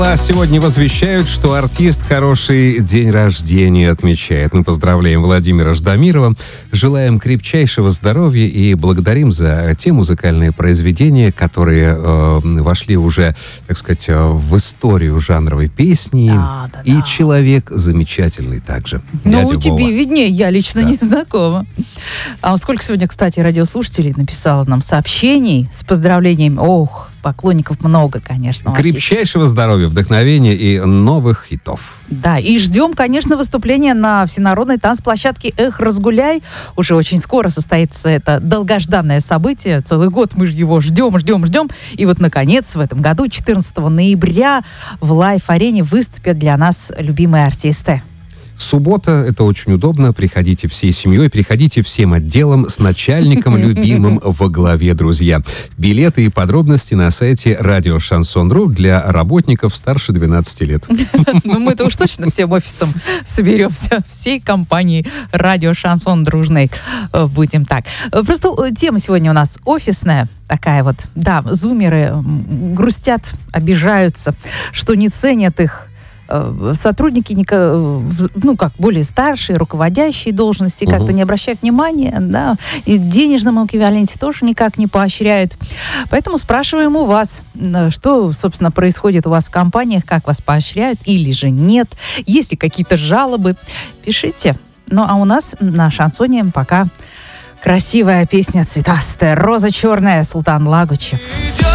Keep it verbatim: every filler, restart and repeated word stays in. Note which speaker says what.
Speaker 1: А сегодня возвещают, что артист хороший день рождения отмечает. Мы поздравляем Владимира Ждамирова, желаем крепчайшего здоровья и благодарим за те музыкальные произведения, которые э, вошли уже, так сказать, в историю жанровой песни.
Speaker 2: Да, да,
Speaker 1: и
Speaker 2: да.
Speaker 1: человек замечательный также.
Speaker 2: Ну,
Speaker 1: дядя
Speaker 2: тебе
Speaker 1: Вова.
Speaker 2: виднее, я лично
Speaker 1: Да.
Speaker 2: не знакома. А сколько сегодня, кстати, радиослушателей написало нам сообщений с поздравлениями. Ох, поклонников много, конечно. у артиста.
Speaker 1: Крепчайшего здоровья, вдохновения и новых хитов.
Speaker 2: Да, и ждем, конечно, выступления на всенародной танцплощадке «Эх, разгуляй». Уже очень скоро состоится это долгожданное событие. Целый год мы его ждем, ждем, ждем. И вот, наконец, в этом году, четырнадцатого ноября, в лайв-арене выступят для нас любимые артисты.
Speaker 1: Суббота, это очень удобно. Приходите всей семьей, приходите всем отделом с начальником любимым во главе, друзья. Билеты и подробности на сайте радио Шансон точка ру для работников старше двенадцати лет.
Speaker 2: Ну, мы-то уж точно всем офисом соберемся, всей компанией радио Шансон дружной э, будем так. Э, Просто э, тема сегодня у нас офисная. Такая вот, да, зумеры м, грустят, обижаются, что не ценят их э, сотрудники, не ко- э, в- ну, как, более старшие, руководящие должности,
Speaker 1: Мгм.
Speaker 2: как-то не обращают внимания, да, и в денежном эквиваленте тоже никак не поощряют. Поэтому спрашиваем у вас, э, что, собственно, происходит у вас в компаниях, как вас поощряют или же нет, есть ли какие-то жалобы, пишите. Ну, а у нас на шансоне пока красивая песня цветастая, роза черная, Султан Лагучев.